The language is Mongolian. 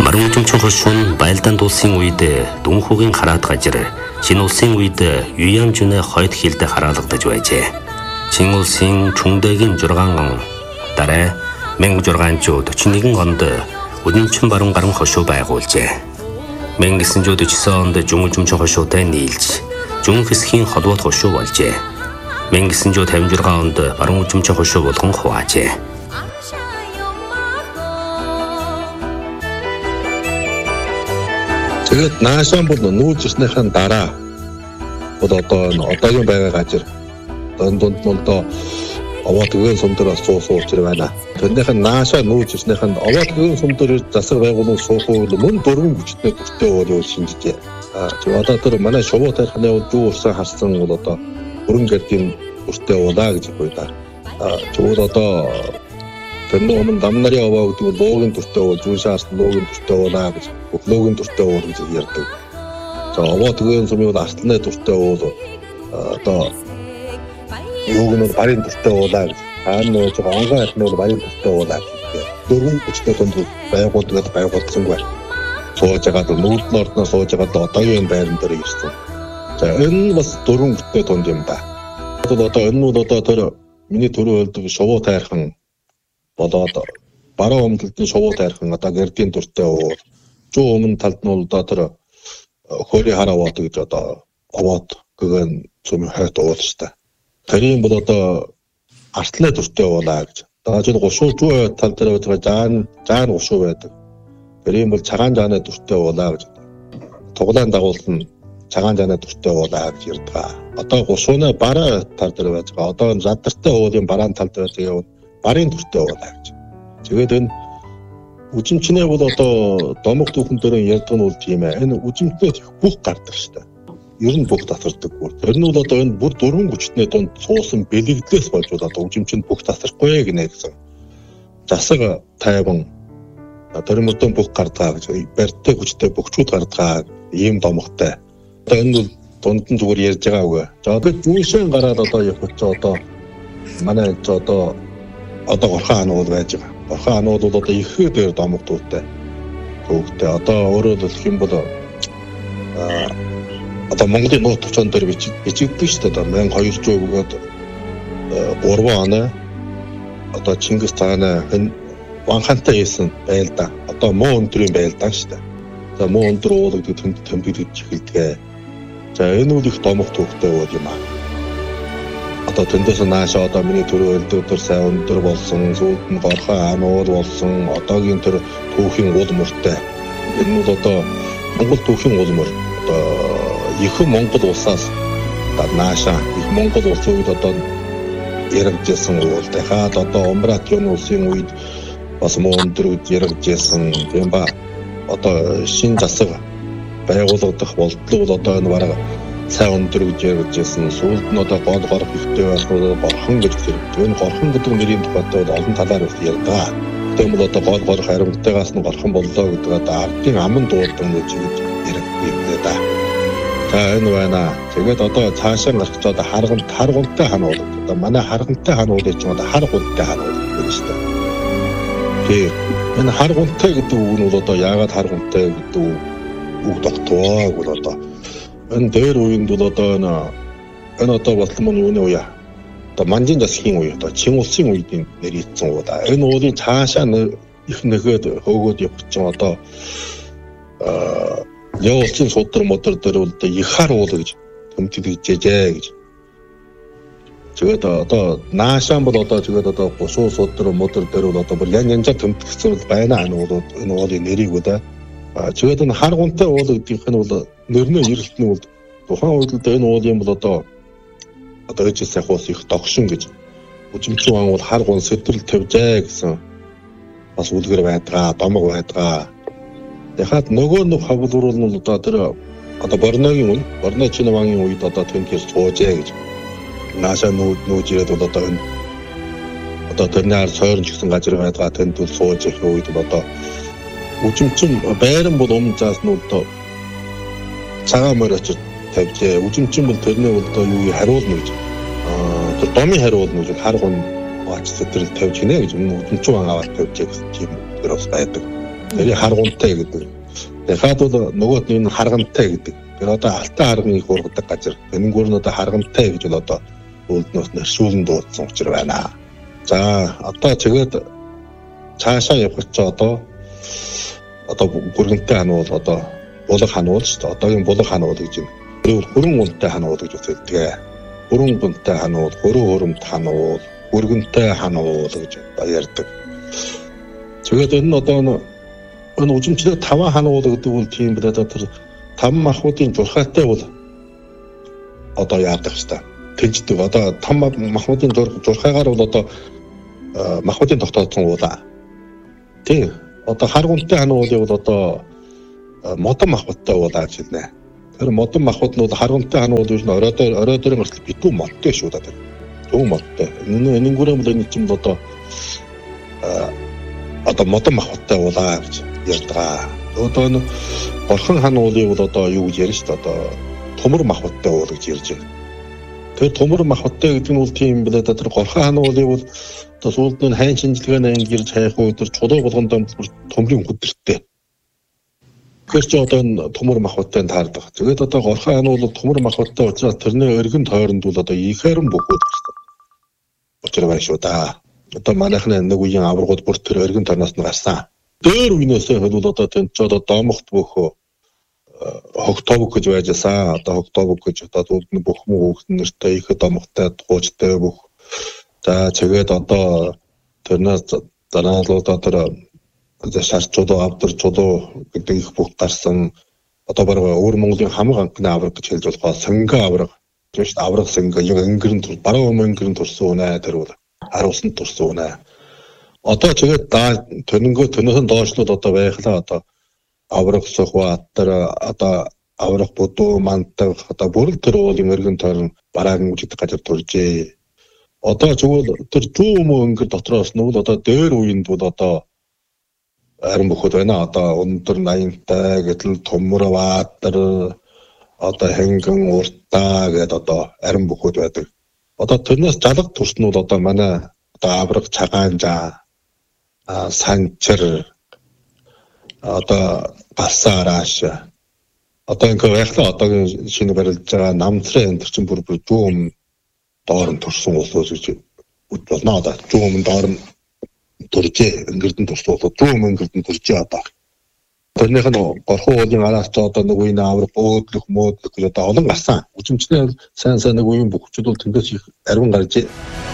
Баруун Үзмчин хошин байлдаанд улсын үед Дүнхүүгийн хараат гажир, Чин улсын үед Юян Жүнэ хойд хилдэ хараалгадаж байжээ. Чин улсын Чүндэгийн 6 он дараа 1641 онд Үзмчин баруун гарам хошуу байгуулжээ. 1949 онд Жун Үзмчин хошуутай нийлж Жун хэсгийн холбоот хошуу болжээ. 1956 онд баруун Үзмчин хошуу болгон хуваажээ. Тэгээд наашаан бол нүүж ирснийхэн дараа одоогийн байгаа газар дунд молдоо овоо төгөн сумдэр бас суусан учраас байна. Тэрнийх нь наашаа нүүж ирснийхэн овоо төгөн сумдэр засаг байгууллагын суусан бол мөн дөрвөн хүчтэй төртэй бол шинжижээ. Одоо тэр манай шувуу тарихны юу урсан харсан бол одоо бүрэн гэрдийн төртэй болоо гэж байна. Тэгвэл одоо тэрний өмнө дам нарын овоо гэдэг бол луугийн төртэй бол зүүн шаарс луугийн төртэй болоо гэж луугийн төртэй бол гэж ярьдаг. За овоо төгөн сумын бол артлны төртэй бол одоо юуг нь барийн төртэй болоо гэж. Нөө жоо ангаа артлны бол барийн төртэй болоо гэж. Дөрвөн хүчтэй тунд байгуулсан бай. Сууж байгаа нүүдэн ордноо сууж байгаа одоогийн байран дээр ирсэн. За энэ бас дөрвөн хүчтэй тунд юм да. Одоо энэ нь одоо тэр миний төрөө хэлдэг шувуу тайрхан болоод баруун өмнөдний шувуу тайрхан одоо гэрдийн төртэй уу. Зүүн өмнө талд нь одоо тэр хөрийн хараваад гэж одоо овоод гэгэн цөмийн хайт овоод штэ. Тэрийн бол одоо артлын төртэй болоо гэж. Одоо жил гушуу зүүн тал дээр байгаа жаан гушуу байдаг. Тэрийн бол цагаан жааны төртэй болоо гэж. Туглаан дагуулсан цагаан жааны төртэй болоо гэж ярьдаг. Одоо гушууны бараа тал дээр байгаа. Одоо задартай уулын бараан тал дээр тэгээ барийн төртэй болоо гэж. Тэгээд энэ үзмчнээ бол одоо домог түүхэн дээр ярьдаг нь бол тийм ээ. Энэ үзмчнээ бүх гардаг штэ. Ер нь бүх татвардаг бүр. Тэр нь бол одоо энэ бүр дөрвөн хүчтний донд суусан бэлэгдлээс болж одоо үзмчэнд бүх татвархгүй гинэ гэсэн. Засаг тайван тэр мөдөн бүх гардаг гэж барьтай хүчтэй бөхчүүд гардаг ийм домогтой. Одоо энэ бол дунд нь зүгээр ярьж байгаа үгүй. За одоо зүүншэн гараад одоо явах ч одоо манай одоо горхон анууд байж байгаа. Горхон анууд бол одоо их дээр домог дуутай. Хөөгтэй одоо өөрөөр хэлэх юм бол одоо Монголын нууц төвчөн дээр бичигддэг шүү дээ. 1200 бөгөөд 3 оноо одоо Чингис хааны ванхантай хийсэн байлдаа. Одоо муу өндрийн байлдаа шүү дээ. За муу өндөр уул гэдэг тэмдэглэж эхэлдэг. За энэ үл их домог төвхтэй бол юм аа. Одоо тэндээс наашаа одоо миний төрөө элдвэр сайн өндөр болсон, сүүлд нь горхон анууд болсон, одоогийн тэр түүхийн уул мөртэй. Энэ нь одоо Монгол түүхийн уул мөр. Одоо их Монгол улсаас наашаа их Монгол улсын үед одоо яригдсан уултай. Хаад одоо Умбратын улсын үед бас муу өндөр үед яригдсан юм ба. Одоо шин засаг байгуулагдах болтол бол одоо энэ бараг сайн өндөр гэж яригдсан. Сүүлд нь одоо гол горох ихтэй байснууд горхон гэж зэрэгдэг. Энэ горхон гэдэг нэрийн тухайд бол олон талаар их ярьдаг. Тэгм бол одоо гол горох харимттайгаас нь горхон боллоо гэдэг одоо ардын аман дуулдан гэж яригддаг да. За энэ байна. Тэгээд одоо цаашаа гарч одоо харгунтай ханууд. Одоо манай харгунтай ханууд гэж одоо харгунтай ханууд гэж шүү дээ. Тэгээд энэ харгунтай гэдэг үг нь бол одоо яагаад харгунтай гэдэг үг тогтвоо бол одоо энэ дээр үеинд бол одоо энэ одоо батлан юуны үе. Одоо манжин засгийн үе одоо Чин улсын үеийн нэрийдсэн уу да. Энэ уулын цаашаа их нэгэд хөөгөөд явчих чинь одоо явуулсан судар модер дээр бол их хар уул гэж тэмдэглэжээ гэж. Тэгээд одоо наашаан бол одоо тэгээд одоо гусуу судар модер дээр бол одоо бүр янзаар тэмдэглэсэн бол байна энэ уулын нэрийг үү да. Тэгээд энэ харгунтай уул гэдгийнх нь бол нэрнээ эрэлтний бол тухайн үед энэ уулын бол одоо ээж сайхуус их догшин гэж үзмчүү ан бол харгун сэтрэл тавьжээ гэсэн бас үлгэр байдгаа, домог байдгаа. Яхад нөгөө хавлуурал нь одоо тэр одоо Борногийн үе, Борно Чиновагийн үед одоо тэнхэр суужээ гэж. Наашаа нүүж ирээд бол одоо энэ одоо тэрнээр сойрч гэсэн газар байдгаа тэнд бол сууж их үед одоо үзмчин байран бол өмнөс нь одоо цагаан морь очиж тавьжээ. Үзмчин бол тэрний одоо юу хариулна гэж. Тэр домын хариулна гэж харгун бач сэтрэл тавьж гинэ гэж үзмчин аваад тавьжээ гэсэн тийм бас байдаг. Тэр харгуунтай гэдэг. Дахиад бол нөгөө нь харгантай гэдэг. Тэр одоо алтай харган их ургадаг газар. Энэнгүүр нь одоо харгантай гэж бол одоо үүлднөөс нэршүүлэн дуудсан учраас байна. За одоо тэгээд цаашаа явах чи одоо бүргэнтэй хануул одоо булаг хануул шүү дээ. Одоогийн булаг хануул гэж байна. Тэр хүрэн унтай хануул гэж үздэг. Хүрэн унтай хануул, хөрөө хөрөмт хануул, бүргэнтэй хануул гэж ярьдаг. Тэгээд энэ одоо энэ үжимчлэг 5 хануул гэдэг бол тийм бид одоо тэр 5 махбодын журхаатай бол одоо яадаг хэвээр тэнцдэг. Одоо 5 махбодын журхаагаар бол одоо махбодын тогтооцсон уулаа. Тийм. Одоо харгуунтай хануулыг бол одоо модон махбодтай уулаа гэж хэлнэ. Тэр модон махбод нь бол харгуунтай хануул юу н орой дээр гэртэл битүү модтой шүү дээ. Төв модтой. Энэнгүүрээ бол энэ чинь одоо модон махбодтай уулаа гэж ярьдаг. Одоо энэ Борхон хануулыг бол одоо юу гэж ярьж шүү дээ. Одоо тумар махбодтай уул гэж ярьж байна. Тэр тумар махбодтай гэдэг нь бол тийм билээ. Тэр Горхон хануулыг бол одоо сүүлд нь хайн шинжилгээний анги гэрж хайх уу тэр чулуу болгондоо төмрийн хөдөртэй. Тэр ч одоо энэ тумар махбодтай таардаг. Тэгээд одоо Горхон хануул бол тумар махбодтай учраас тэрний өргөн тойронд бол одоо ихээрэн бөхөөд гарсан. Учир байна шүү да. Одоо манайхны нэг үеийн аваргууд бүр тэр өргөн тойрноос нь гарсан. Дээр үенээсээ хөл одоо тэнд ч одоо доомогт бөхөө хогтоог гэж байжсан. Одоо хогтоог гэж одоо үүдний бүх хүүхэд нэртэй их доомогтой туучтай бүх. За тэгээд одоо тэрнээс дараалуудаа тэр шарчууд авдарчууд гэдэг их бүх гарсан. Одоо баруун өвөр Монголын хамаг анхны авраг гэж хэлж болох сэнгэ авраг. Тэр шүү дээ авраг сэнгэ яг өнгөрн тур баруун өнгөрн турсан үнэ тэр бол харуулсан турсан үнэ. Одоо тэгээд төнөнгөө доошлууд одоо байхлаа одоо авраг сухватар одоо авраг будуу мантаг одоо бүрэл тэр уулын өргөн тойрон бараагийн үжигдэх газар туржээ. Одоо зөвхөн тэр зүүн өнгөр дотроос нь бол одоо дээр үеинд бол одоо харин бөхөд байна. Одоо өндөр 80-тай гэтэл тумар ваатар одоо хэнгэн уртаа гэдэг одоо харин бөхөд байдаг. Одоо тэрнээс жалга турсан нь бол одоо манай одоо авраг цагаанжаа санчир одоо галсаарааш одоо ингээ байхлаа одоогийн шинэ барилж байгаа намтрын энэ чинь бүр зүүн доор нь турсан улсууд гэж болно. Одоо зүүн доор нь туржээ өнгөрдөн турсан улсууд зүүн өнгөрдөн туржээ одоо. Тэрнийх нь Горхон уулын араас ч одоо нэг үеийн авраг бөөдлөх мөөдлөх гэж одоо олон гарсан. Үжимчний сайн нэг үеийн бүхчүүд бол тэндээс их арвин гаржээ.